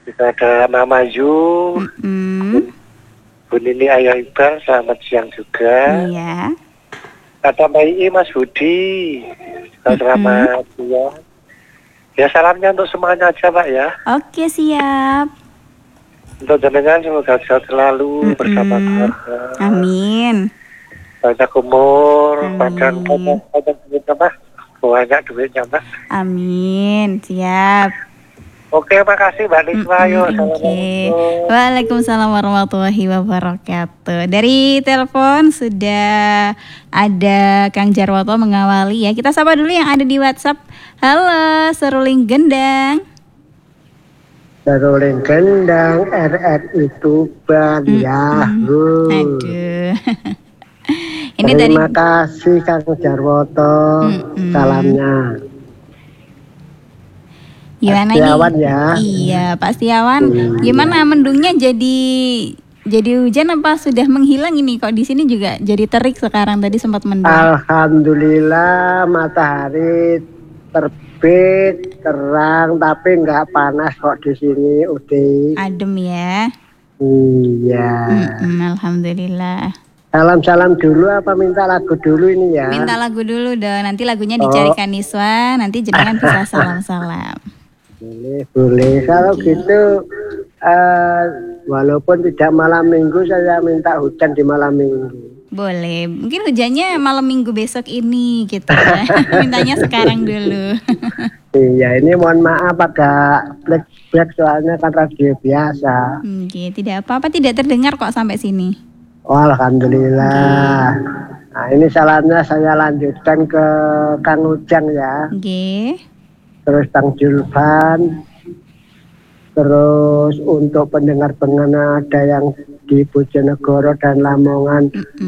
Juga ada Mama Yu, Bu Nini Ayo Iqbal, selamat siang juga. Iya. Ada Mbak Ii, Mas Budi, selamat siang. Ya salamnya untuk semuanya aja Pak ya. Oke, siap. Untuk jenengan semoga sehat selalu bersama keluarga. Amin. Banyak umur, Amin. banyak duitnya Pak. Banyak duitnya Pak. Amin. Siap. Oke, makasih Mbak Niswa. Yuk, Oke. Waalaikumsalam warahmatullahi wabarakatuh. Dari telepon sudah ada Kang Jarwoto mengawali ya. Kita sapa dulu yang ada di WhatsApp. Halo, Seruling Gendang. Seruling Gendang RRI Tuban ya. Aduh. Ini terima kasih Kang Jarwoto. Salamnya. Gimana Setiawan nih? Ya. Iya, Pak Setiawan. Gimana mendungnya jadi hujan apa sudah menghilang ini? Kok di sini juga jadi terik sekarang, tadi sempat mendung. Alhamdulillah matahari terbit terang tapi nggak panas kok di sini Uti. Adem ya. Iya. Alhamdulillah. Salam-salam dulu apa minta lagu dulu ini ya? Minta lagu dulu dong. Nanti lagunya dicarikan Niswa. Nanti jenengan bisa salam-salam. Boleh. Kalau gitu walaupun tidak malam minggu saya minta hujan di malam minggu. Boleh. Mungkin hujannya malam minggu besok ini gitu ya. Mintanya sekarang dulu. Iya, ini mohon maaf agak black soalnya kan radio biasa. Oke, tidak apa-apa, tidak terdengar kok sampai sini. Oh, alhamdulillah. Nah, ini salamnya saya lanjutkan ke Kang Ujang ya. Oke. Terus Kang Julvan, terus untuk pendengar-pendengar ada yang di Bojonegoro dan Lamongan,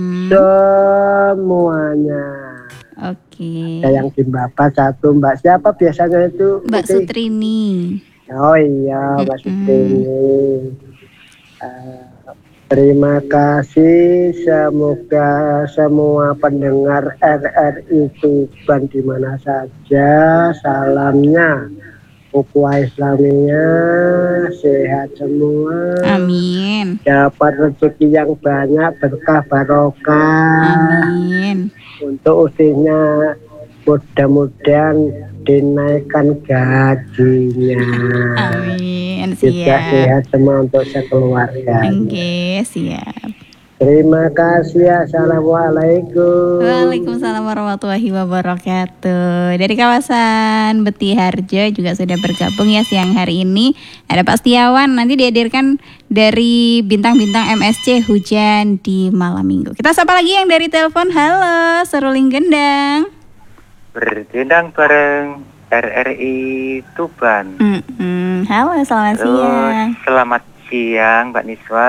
semuanya. Oke. Ada yang di Mbak satu, Mbak siapa biasanya itu? Mbak Sutrini. Oh iya, Mbak Sutrini. Terima kasih, semoga semua pendengar RRI Tuban di mana saja salamnya ukhuwah Islamiyya sehat semua. Amin. Dapat rezeki yang banyak, berkah barokah. Amin. Untuk usianya mudah-mudahan dinaikkan gajinya. Amin. Juga Siap. sehat semua untuk sekeluarga. Oke, siap. Terima kasih. Assalamualaikum. Waalaikumsalam warahmatullahi wabarakatuh. Dari kawasan Betiharjo juga sudah bergabung ya siang hari ini. Ada Pak Setiawan, nanti dihadirkan dari bintang-bintang MSC hujan di malam minggu. Kita sapa lagi yang dari telepon. Halo, Seruling Gendang. Berdendang bareng RRI Tuban. Halo, selamat siang. Selamat siang Mbak Niswa.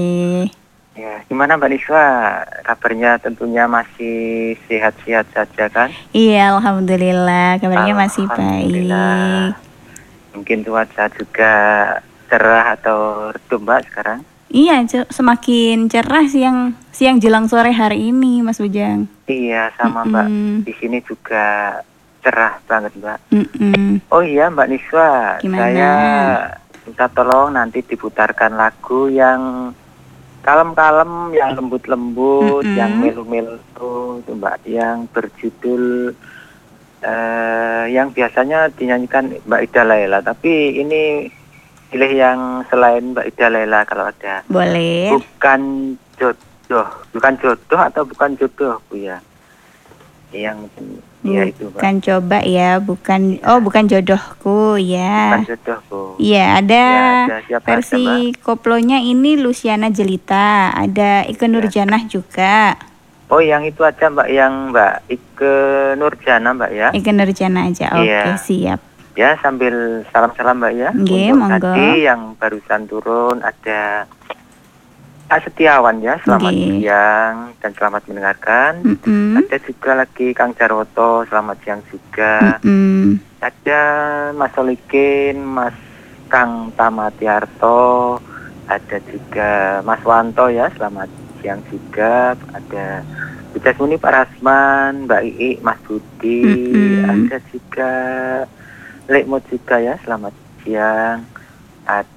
Ya, gimana Mbak Niswa? Kabarnya tentunya masih sehat-sehat saja kan? Iya, alhamdulillah. Kabarnya masih baik. Mungkin cuaca juga cerah atau redup Mbak sekarang? Iya, semakin cerah siang jelang sore hari ini, Mas Ujang. Iya, sama Mbak. Di sini juga cerah banget Mbak. Oh iya Mbak Niswa, gimana? Saya minta tolong nanti diputarkan lagu yang kalem-kalem, yang lembut-lembut, yang melu-melu itu Mbak, yang berjudul yang biasanya dinyanyikan Mbak Ida Laila, tapi ini pilih yang selain Mbak Ida Laila kalau ada. Boleh. Bukan jodoh atau bukan jodoh Bu ya. Yang ya itu Mbak. Bukan coba ya, bukan jodohku ya. Bukan jodohku. Iya, ada ya, versi koplonya ini Luciana Jelita, ada Ike Nurjanah juga. Oh, yang itu aja Mbak, yang Mbak Ike Nurjanah Mbak ya. Ike Nurjanah aja. Oke, siap. Ya, sambil salam-salam Mbak ya. Untuk monggo. Tadi yang barusan turun ada Pak Setiawan ya, selamat siang dan selamat mendengarkan. Ada juga lagi Kang Jarwoto, selamat siang juga. Ada Mas Solikin, Mas Kang Tamatiarto, ada juga Mas Wanto ya, selamat siang juga. Ada Bu Jasmuni, Pak Rasman, Mbak Ii, Mas Budi, ada juga Lekmut juga ya, selamat siang. Ada